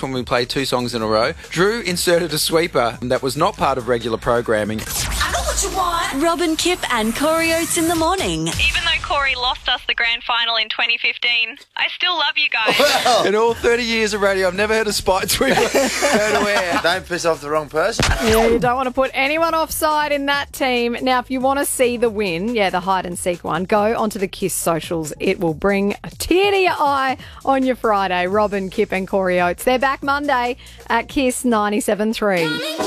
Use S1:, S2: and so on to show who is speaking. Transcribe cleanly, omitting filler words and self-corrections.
S1: when we played 2 songs in a row. Drew inserted a sweeper that was not part of regular programming.
S2: I know what you want.
S3: Robin, Kip and Corey Oates in the morning.
S4: Even though Corey lost us the grand final in 2015, I still love you guys.
S1: In all 30 years of radio, I've never heard a spite sweeper go to air.
S5: Don't piss off the wrong person.
S6: Yeah, you don't want to put anyone offside in that team. Now, if you want to see the win, the hide and seek one, go onto the KISS socials. It will bring a tear to your eye on your Friday. Robin, Kip and Corey Oates. They're back Monday at KISS 97.3.